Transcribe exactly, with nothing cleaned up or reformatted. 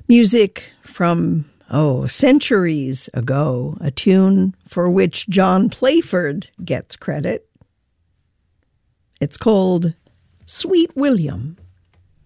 Music from, oh, centuries ago, a tune for which John Playford gets credit. It's called Sweet William.